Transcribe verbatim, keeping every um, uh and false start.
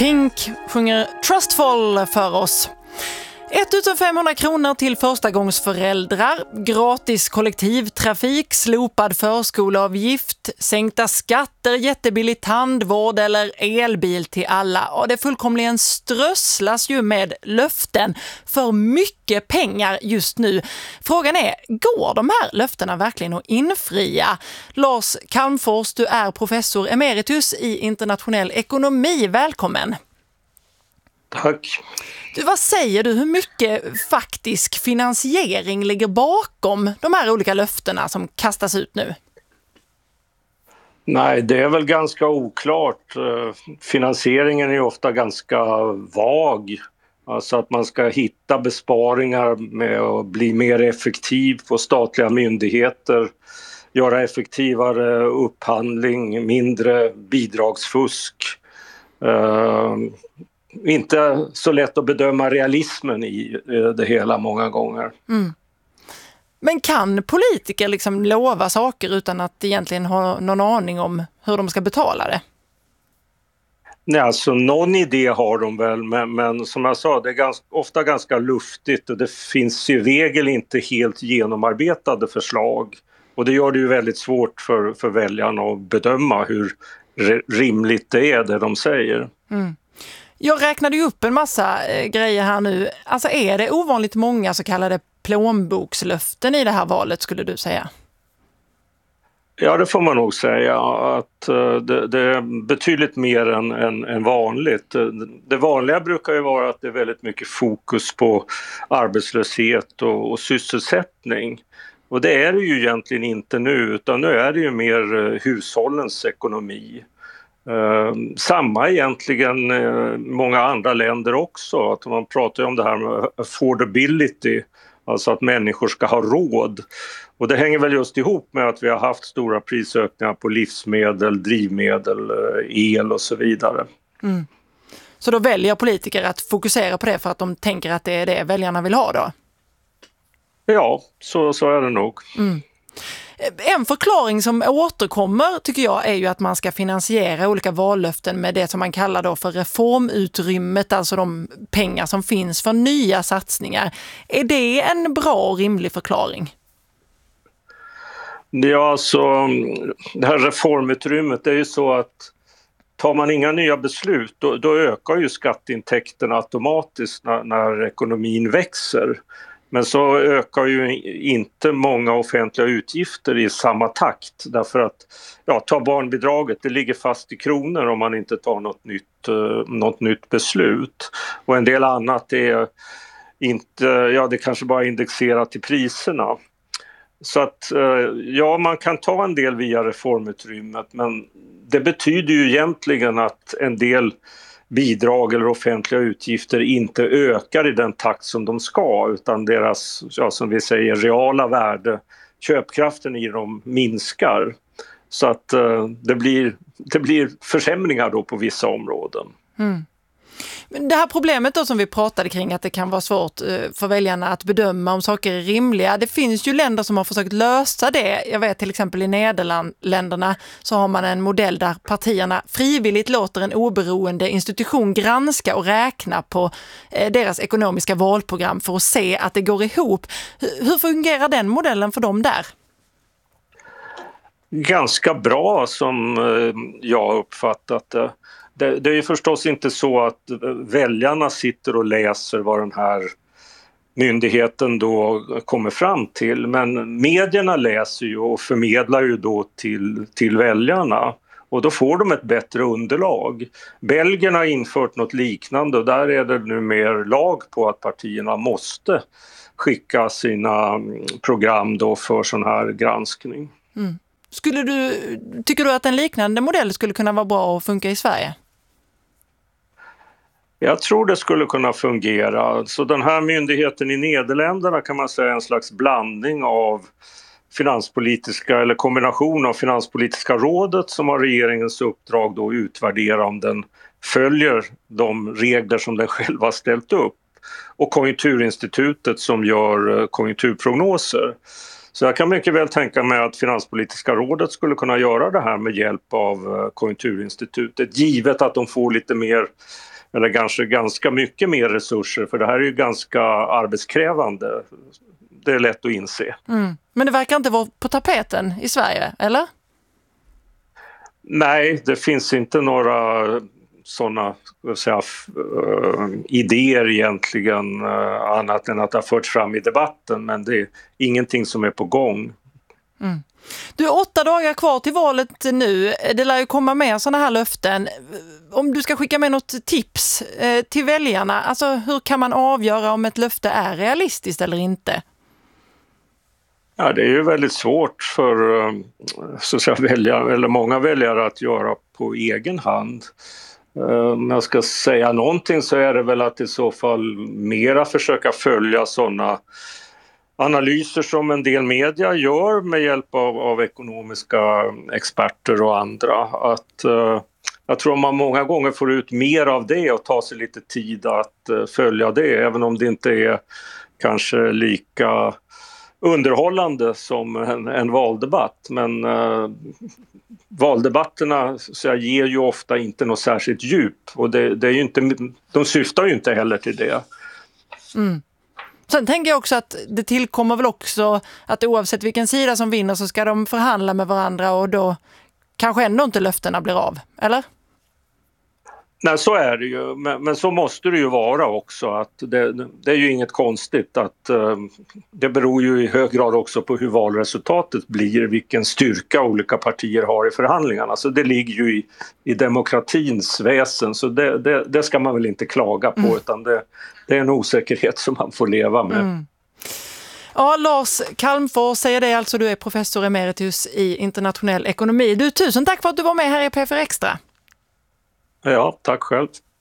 Pink sjunger Trustful för oss. femtonhundra kronor till förstagångsföräldrar, gratis kollektivtrafik, slopad förskoleavgift, sänkta skatter, jättebillig tandvård eller elbil till alla. Och det fullkomligen strösslas ju med löften för mycket pengar just nu. Frågan är, går de här löftena verkligen att infria? Lars Calmfors, du är professor emeritus i internationell ekonomi. Välkommen! Tack. Du, vad säger du, hur mycket faktisk finansiering ligger bakom de här olika löftena som kastas ut nu? Nej, det är väl ganska oklart. Finansieringen är ofta ganska vag. Alltså att man ska hitta besparingar med att bli mer effektiv på statliga myndigheter, göra effektivare upphandling, mindre bidragsfusk. Uh, inte så lätt att bedöma realismen i det hela många gånger. Mm. Men kan politiker liksom lova saker utan att egentligen ha någon aning om hur de ska betala det? Nej, alltså någon idé har de väl, men, men som jag sa, det är ganska, ofta ganska luftigt och det finns i regel inte helt genomarbetade förslag. Och det gör det ju väldigt svårt för, för väljarna att bedöma hur rimligt det är det de säger. Mm. Jag räknade ju upp en massa eh, grejer här nu. Alltså är det ovanligt många så kallade plånbokslöften i det här valet, skulle du säga? Ja, det får man nog säga. Att uh, det, det är betydligt mer än, än, än vanligt. Det vanliga brukar ju vara att det är väldigt mycket fokus på arbetslöshet och, och sysselsättning. Och det är det ju egentligen inte nu, utan nu är det ju mer uh, hushållens ekonomi. Uh, samma egentligen uh, många andra länder också, att man pratar om det här med affordability, alltså att människor ska ha råd, och det hänger väl just ihop med att vi har haft stora prisökningar på livsmedel, drivmedel, uh, el och så vidare. Mm. Så då väljer politiker att fokusera på det för att de tänker att det är det väljarna vill ha då? Ja, så, så är det nog. Mm. En förklaring som återkommer tycker jag är ju att man ska finansiera olika vallöften med det som man kallar då för reformutrymmet, alltså de pengar som finns för nya satsningar. Är det en bra och rimlig förklaring? Ja, alltså det här reformutrymmet, det är ju så att tar man inga nya beslut då, då ökar ju skatteintäkterna automatiskt när, när ekonomin växer. Men så ökar ju inte många offentliga utgifter i samma takt, därför att ja, ta barnbidraget, det ligger fast i kronor om man inte tar något nytt, uh, något nytt beslut. Och en del annat är inte, ja det kanske bara är indexerat till priserna. Så att uh, ja, man kan ta en del via reformutrymmet, men det betyder ju egentligen att en del bidrag eller offentliga utgifter inte ökar i den takt som de ska, utan deras, ja, som vi säger, reala värde, köpkraften i dem minskar. Så att uh, det, blir, det blir försämringar då på vissa områden. Mm. Men det här problemet då som vi pratade kring, att det kan vara svårt för väljarna att bedöma om saker är rimliga. Det finns ju länder som har försökt lösa det. Jag vet till exempel i Nederländerna så har man en modell där partierna frivilligt låter en oberoende institution granska och räkna på deras ekonomiska valprogram för att se att det går ihop. Hur fungerar den modellen för dem där? Ganska bra som jag har uppfattat det. Det, det är ju förstås inte så att väljarna sitter och läser vad den här myndigheten då kommer fram till, men medierna läser ju och förmedlar ju då till, till väljarna, och då får de ett bättre underlag. Belgien har infört något liknande och där är det nu mer lag på att partierna måste skicka sina program då för sån här granskning. Mm. Skulle du, tycker du att en liknande modell skulle kunna vara bra och funka i Sverige? Jag tror det skulle kunna fungera. Så den här myndigheten i Nederländerna kan man säga en slags blandning av finanspolitiska, eller kombination av Finanspolitiska rådet som har regeringens uppdrag då att utvärdera om den följer de regler som den själv har ställt upp, och Konjunkturinstitutet som gör konjunkturprognoser. Så jag kan mycket väl tänka mig att Finanspolitiska rådet skulle kunna göra det här med hjälp av Konjunkturinstitutet, givet att de får lite mer eller kanske ganska mycket mer resurser, för det här är ju ganska arbetskrävande. Det är lätt att inse. Mm. Men det verkar inte vara på tapeten i Sverige, eller? Nej, det finns inte några sådana säga, uh, idéer egentligen, uh, annat än att det har förts fram i debatten, men det är ingenting som är på gång. Mm. Du har åtta dagar kvar till valet nu. Det lär ju komma med sådana här löften. Om du ska skicka med något tips eh, till väljarna, alltså hur kan man avgöra om ett löfte är realistiskt eller inte? Ja, det är ju väldigt svårt för så att säga, väljare, eller många väljare att göra på egen hand. Om jag ska säga någonting så är det väl att i så fall mera försöka följa sådana analyser som en del media gör med hjälp av, av ekonomiska experter och andra. Att, uh, jag tror man många gånger får ut mer av det och ta sig lite tid att uh, följa det, även om det inte är kanske lika underhållande som en, en valdebatt. Men uh, valdebatterna så jag, ger ju ofta inte något särskilt djup, och det, det är ju inte, de syftar ju inte heller till det. Mm. Sen tänker jag också att det tillkommer väl också att oavsett vilken sida som vinner så ska de förhandla med varandra, och då kanske ändå inte löftena blir av, eller? Nej, så är det ju, men, men så måste det ju vara också. Att det, det är ju inget konstigt att uh, det beror ju i hög grad också på hur valresultatet blir, vilken styrka olika partier har i förhandlingarna. Så det ligger ju i, i demokratins väsen, så det, det, det ska man väl inte klaga på, mm. utan det, det är en osäkerhet som man får leva med. Mm. Ja, Lars Calmfors säger det alltså, du är professor emeritus i internationell ekonomi. Du, tusen tack för att du var med här i P fyra Extra. Ja, tack själv.